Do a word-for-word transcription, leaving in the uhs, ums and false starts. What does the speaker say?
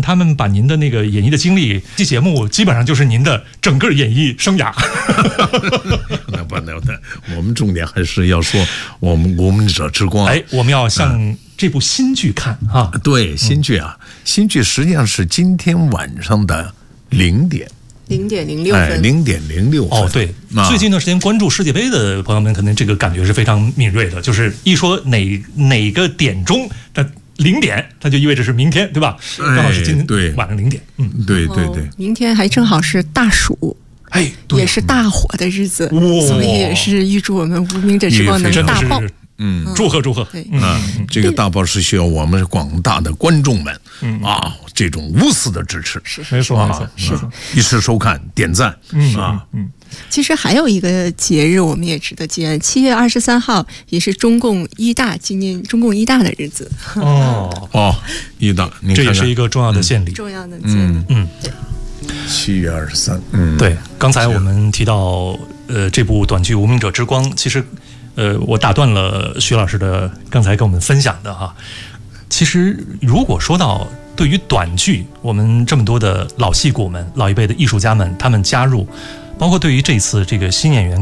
看他们把您的那个演艺的经历，这节目基本上就是您的整个演艺生涯。 那不能的，我们重点还是要说我们无名者之光。 哎，我们要向这部新剧看啊。 对，新剧啊，新剧实际上是今天晚上的零点。 零点零六分， 哎，零点零六分。 哦，对，最近一段时间关注世界杯的朋友们，可能这个感觉是非常敏锐的，就是一说哪哪个点钟的零点，它就意味着是明天，对吧？ 哎、 刚好是今天对晚上零点。嗯， 对对对， 明天还正好是大暑。 哎， 也是大火的日子，所以也是预祝我们无名者之光能大爆。 嗯，祝贺祝贺！ 对， 啊，这个大爆是需要我们广大的观众们啊这种无私的支持， 是没错没错， 是一时收看点赞， 嗯啊嗯。 其实还有一个节日我们也值得纪念，七月二十三号也是中共一大纪念中共一大的日子。 哦哦，一大， 这也是一个重要的献礼， 重要的节日。 嗯， 对。 七月二十三，嗯， 对，刚才我们提到，呃，这部短剧《无名者之光》，其实，呃，我打断了徐老师的刚才跟我们分享的哈。其实，如果说到对于短剧，我们这么多的老戏骨们、老一辈的艺术家们，他们加入，包括对于这次这个新演员